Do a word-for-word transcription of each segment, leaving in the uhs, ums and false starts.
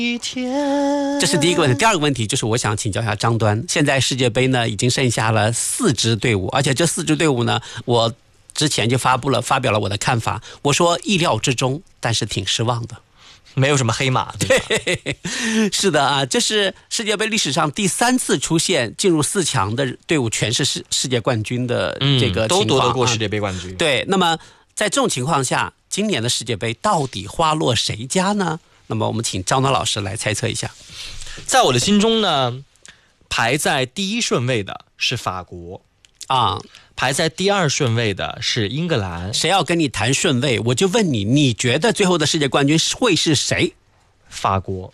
一天， 这是第一个问题。第二个问题就是我想请教一下张端，现在世界杯呢已经剩下了四支队伍，而且这四支队伍呢，我之前就发布了发表了我的看法，我说意料之中，但是挺失望的。 没有什么黑马，对吧？ 对，是的啊，这是世界杯历史上第三次出现进入四强的队伍全是世世界冠军的这个情况、嗯、 都夺得过世界杯冠军、 啊。对，那么在这种情况下，今年的世界杯到底花落谁家呢？那么我们请张端老师来猜测一下。 在我的心中呢，排在第一顺位的是法国啊。 排在第二顺位的是英格兰。 谁要跟你谈顺位，我就问你，你觉得最后的世界冠军会是谁？ 法国。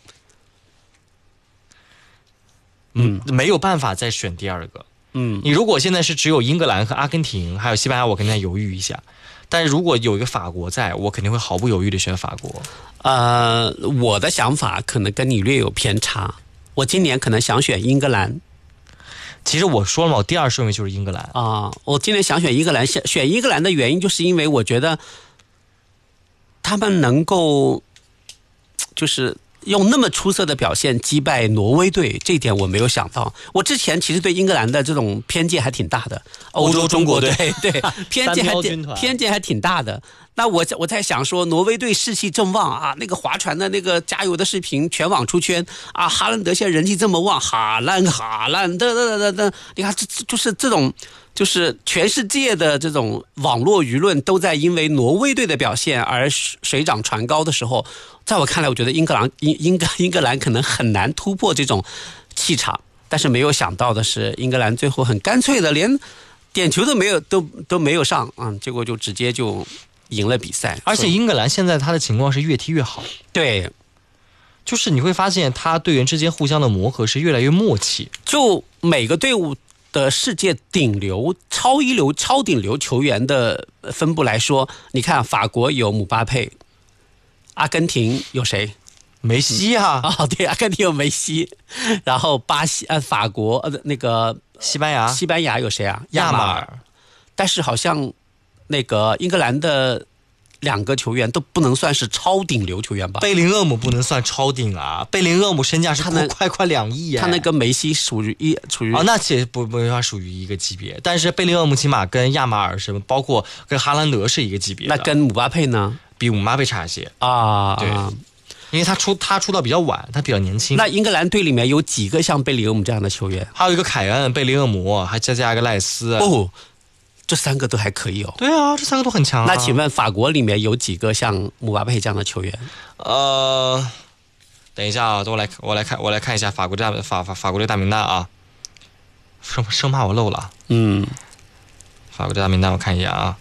嗯，没有办法再选第二个。 嗯， 你如果现在是只有英格兰和阿根廷，还有西班牙，我肯定要犹豫一下。但是如果有一个法国在，我肯定会毫不犹豫的选法国。 呃，我的想法可能跟你略有偏差。我今年可能想选英格兰。 其实我说了嘛，我第二顺位就是英格兰啊。我今年想选英格兰，选英格兰的原因就是因为我觉得他们能够就是用那么出色的表现击败挪威队，这一点我没有想到。我之前其实对英格兰的这种偏见还挺大的，欧洲中国队对偏见还挺偏见还挺大的。那我我在想说，挪威队士气正旺啊，那个划船的那个加油的视频全网出圈啊，哈兰德现在人气这么旺，哈兰哈兰的的的的，你看这就是这种。就是全世界的这种网络舆论都在因为挪威队的表现而水涨船高的时候，在我看来，我觉得英格兰英英格英格兰可能很难突破这种气场。但是没有想到的是，英格兰最后很干脆的连点球都没有都都没有上啊、嗯，结果就直接就赢了比赛。 而且英格兰现在他的情况是越踢越好， 对， 就是你会发现他队员之间互相的磨合是越来越默契， 就每个队伍的世界顶流、超一流、超顶流球员的分布来说，你看法国有姆巴佩，阿根廷有谁？ 梅西啊！ 嗯、哦，对，阿根廷有梅西，然后巴西呃，法国呃那个西班牙， 西班牙有谁啊？ 亚马尔。 但是好像那个英格兰的两个球员都不能算是超顶流球员吧？ 贝林厄姆不能算超顶啊，贝林厄姆身价是快快两亿耶， 他那个梅西属于一属于哦，那其实不不他属于一个级别，但是贝林厄姆起码跟亚马尔什么，包括跟哈兰德是一个级别的。 那跟姆巴佩呢？ 比姆巴佩差一些啊， 对，因为他出他出道比较晚，他比较年轻。 那英格兰队里面有几个像贝林厄姆这样的球员？ 还有一个凯恩、贝林厄姆，还再加一个赖斯。 哦。这三个都还可以哦。 对啊，这三个都很强、啊。 那请问法国里面有几个像姆巴佩这样的球员？ 呃，等一下啊，我来我来看我来看一下法国大法法法国队大名单啊，生生怕我漏了。 嗯， 法国队大名单我看一下啊，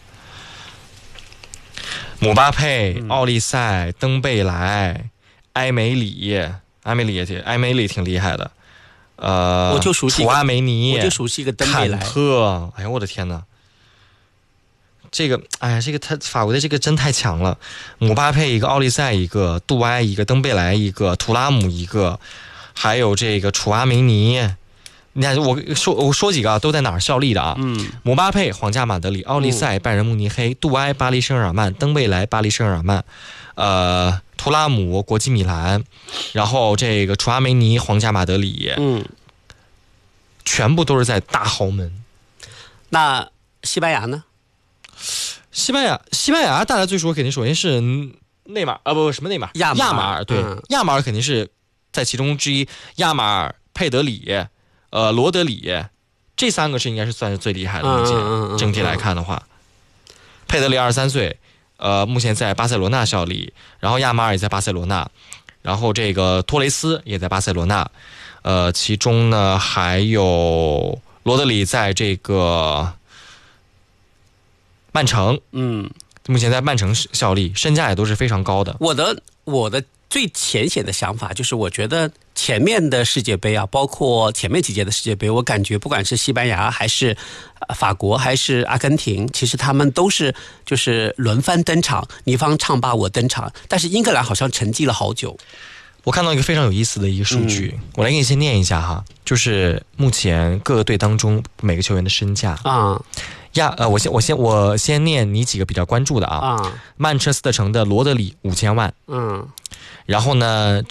姆巴佩、嗯、奥利塞、登贝莱、埃梅里，埃梅里也挺埃梅里挺厉害的。呃， 我就熟悉楚阿梅尼， 我就熟悉一个登贝莱。 坎特，哎呀，我的天哪！这个，哎呀，这个他法国的这个真太强了。姆巴佩一个，奥利塞一个，杜埃一个，登贝莱一个，图拉姆一个，还有这个楚阿梅尼。你看，我说我说几个啊，都在哪儿效力的啊？ 嗯， 姆巴佩皇家马德里，奥利塞拜仁慕尼黑，杜埃巴黎圣日耳曼，登贝莱巴黎圣日耳曼，呃，图拉姆国际米兰，然后这个楚阿梅尼皇家马德里， 嗯， 全部都是在大豪门。 那西班牙呢？ 西班牙，西班牙大家最熟肯定首先是内马尔啊，不什么内马尔， 亚亚马尔，对， 嗯、 亚马尔肯定是在其中之一。亚马尔、佩德里、呃罗德里，这三个是应该是算是最厉害的目前、 嗯嗯嗯、 整体来看的话，佩德里二十三岁，呃，目前在巴塞罗那效力，然后亚马尔也在巴塞罗那，然后这个托雷斯也在巴塞罗那，呃，其中呢还有罗德里在这个曼城， 嗯， 目前在曼城效力，身价也都是非常高的。 我的我的最浅显的想法就是，我觉得前面的世界杯啊，包括前面几届的世界杯，我感觉不管是西班牙还是法国还是阿根廷，其实他们都是就是轮番登场，你方唱罢我登场，但是英格兰好像沉寂了好久。 我看到一个非常有意思的一个数据、嗯、我来给你先念一下哈，就是目前各个队当中每个球员的身价啊。 亚呃，我先我先我先念你几个比较关注的啊。 啊， 曼彻斯特城的罗德里五千万， 嗯， 然后呢，